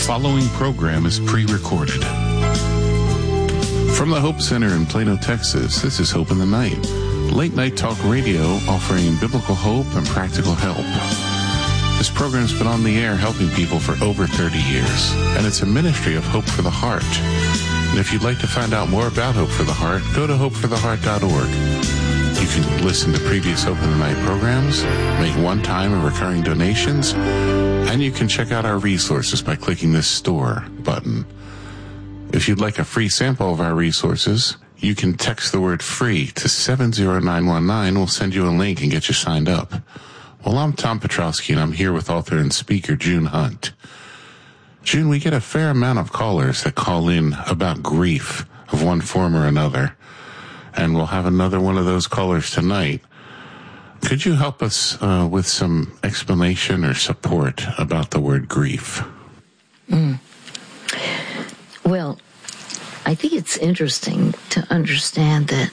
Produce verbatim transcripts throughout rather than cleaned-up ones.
following program is pre-recorded. From the Hope Center in Plano, Texas, this is Hope in the Night, late night talk radio offering biblical hope and practical help. This program's been on the air helping people for over thirty years, and it's a ministry of Hope for the Heart. And if you'd like to find out more about Hope for the Heart, go to hope for the heart dot org. You can listen to previous Hope in the Night programs, make one-time and recurring donations, and you can check out our resources by clicking this Store button. If you'd like a free sample of our resources, you can text the word FREE to seven zero nine one nine. We'll send you a link and get you signed up. Well, I'm Tom Petrowski, and I'm here with author and speaker June Hunt. June, we get a fair amount of callers that call in about grief of one form or another, and we'll have another one of those callers tonight. Could you help us uh, with some explanation or support about the word grief? Mm. Well, I think it's interesting to understand that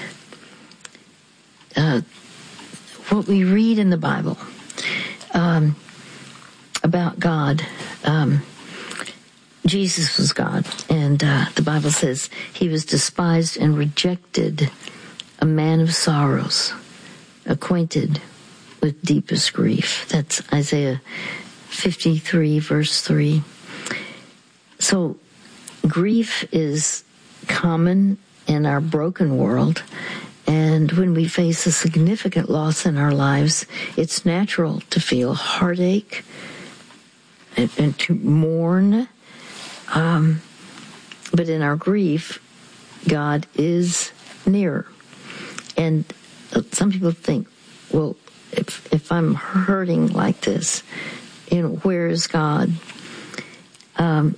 uh, what we read in the Bible um, about God, um, Jesus was God, and uh, the Bible says he was despised and rejected, a man of sorrows, acquainted with deepest grief. That's Isaiah fifty-three, verse three. So grief is common in our broken world, and when we face a significant loss in our lives, it's natural to feel heartache and, and to mourn. Um, but in our grief, God is near. And some people think, well, if if I'm hurting like this, you know, where is God? Um,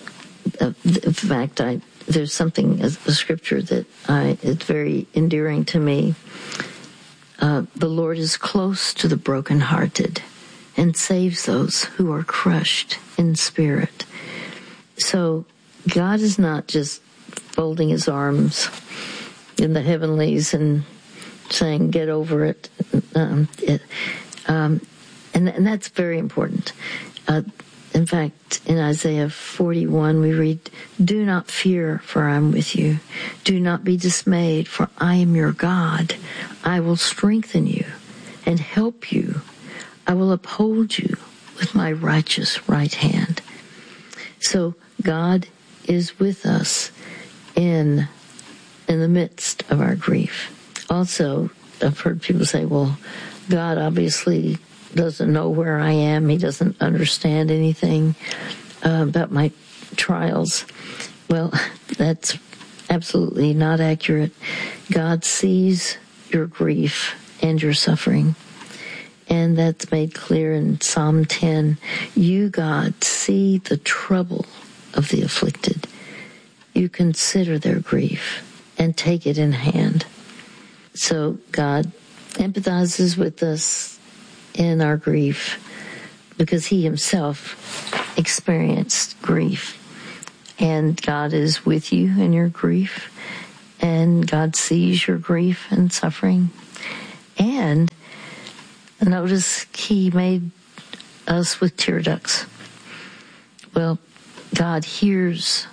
in fact, I there's something, a scripture that I is very endearing to me. Uh, the Lord is close to the brokenhearted and saves those who are crushed in spirit. So God is not just folding his arms in the heavenlies and saying, get over it. Um, it um, and, and that's very important. Uh, in fact, in Isaiah forty-one, we read, do not fear, for I am with you. Do not be dismayed, for I am your God. I will strengthen you and help you. I will uphold you with my righteous right hand. So God is with us in in the midst of our grief. Also, I've heard people say, well, God obviously doesn't know where I am. He doesn't understand anything uh, about my trials. Well, that's absolutely not accurate. God sees your grief and your suffering. And that's made clear in Psalm ten. You, God, see the trouble of the afflicted. You consider their grief and take it in hand. So God empathizes with us in our grief because he himself experienced grief. And God is with you in your grief. And God sees your grief and suffering. And notice he made us with tear ducts. Well, God hears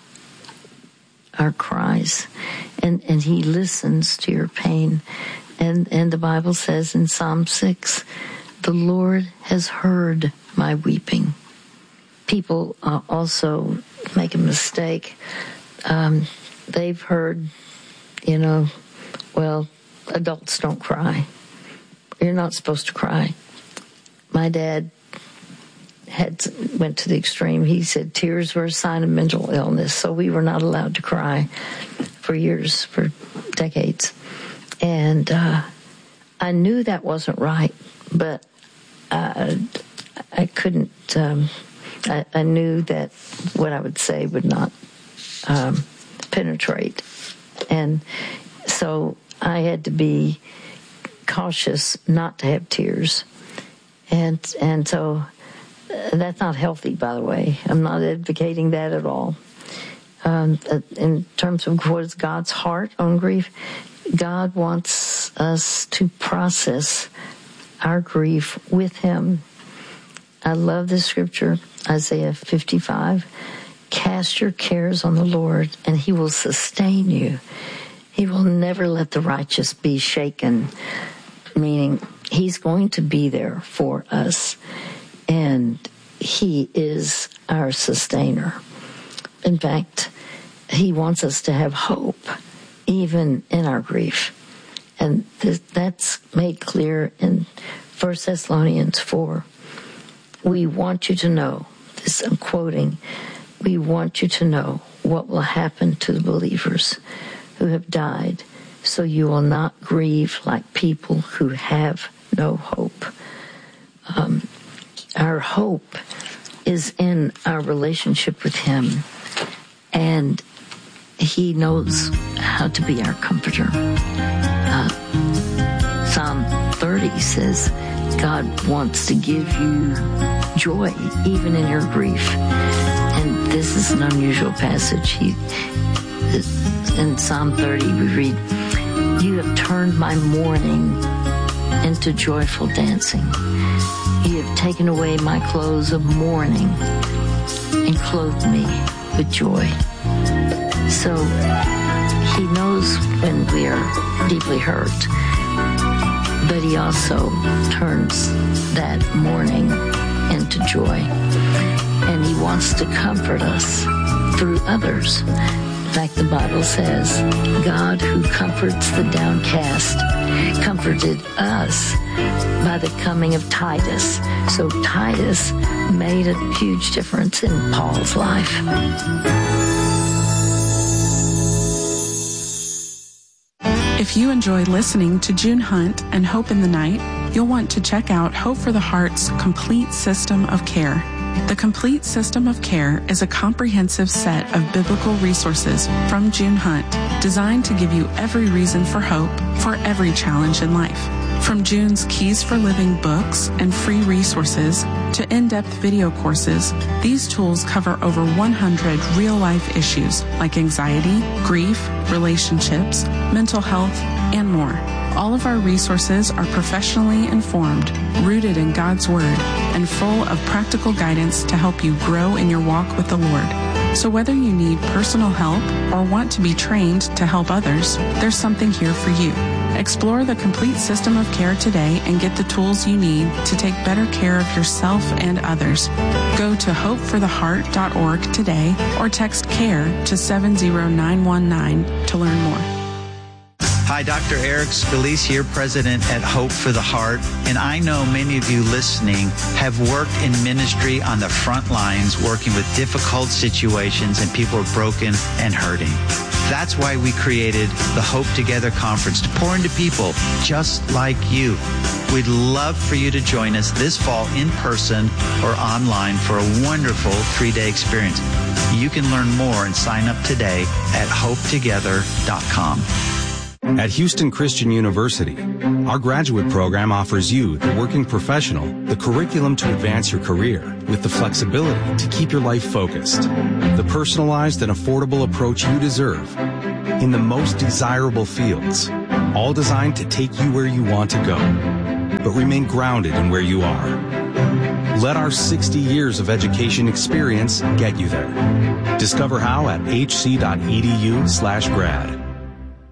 our cries, and, and he listens to your pain. And, and the Bible says in Psalm six, the Lord has heard my weeping. People uh, also make a mistake. Um, they've heard, you know, well, adults don't cry. You're not supposed to cry. My dad had went to the extreme. He said tears were a sign of mental illness, so we were not allowed to cry for years, for decades. And uh, I knew that wasn't right, but uh, I couldn't. Um, I, I knew that what I would say would not um, penetrate, and so I had to be cautious not to have tears, and and so uh, that's not healthy, by the way. I'm not advocating that at all. Um, in terms of what is God's heart on grief, God wants us to process our grief with him. I love this scripture, Isaiah fifty-five. Cast your cares on the Lord, and he will sustain you. He will never let the righteous be shaken, meaning he's going to be there for us, and he is our sustainer. In fact, he wants us to have hope, even in our grief. And th- that's made clear in First Thessalonians four. We want you to know, this I'm quoting, we want you to know what will happen to the believers who have died, so you will not grieve like people who have no hope. Um, our hope is in our relationship with him, and he knows how to be our comforter. Uh, Psalm thirty says, God wants to give you joy even in your grief. And this is an unusual passage. He, in Psalm thirty, we read, you have turned my mourning into joyful dancing. You have taken away my clothes of mourning and clothed me with joy. So he knows when we are deeply hurt, but he also turns that mourning into joy. And he wants to comfort us through others. In fact, the Bible says, God who comforts the downcast comforted us by the coming of Titus. So Titus made a huge difference in Paul's life. If you enjoy listening to June Hunt and Hope in the Night, you'll want to check out Hope for the Heart's Complete System of Care. The Complete System of Care is a comprehensive set of biblical resources from June Hunt, designed to give you every reason for hope for every challenge in life. From June's Keys for Living books and free resources to in-depth video courses, these tools cover over one hundred real-life issues like anxiety, grief, relationships, mental health, and more. All of our resources are professionally informed, rooted in God's Word, and full of practical guidance to help you grow in your walk with the Lord. So whether you need personal help or want to be trained to help others, there's something here for you. Explore the Complete System of Care today and get the tools you need to take better care of yourself and others. Go to hope for the heart dot org today or text CARE to seven zero nine one nine to learn more. Hi, Doctor Eric Scalise here, President at Hope for the Heart, and I know many of you listening have worked in ministry on the front lines, working with difficult situations, and people are broken and hurting. That's why we created the Hope Together Conference, to pour into people just like you. We'd love for you to join us this fall in person or online for a wonderful three-day experience. You can learn more and sign up today at hope together dot com. At Houston Christian University, our graduate program offers you, the working professional, the curriculum to advance your career with the flexibility to keep your life focused, the personalized and affordable approach you deserve in the most desirable fields, all designed to take you where you want to go, but remain grounded in where you are. Let our sixty years of education experience get you there. Discover how at hc dot e d u slash grad.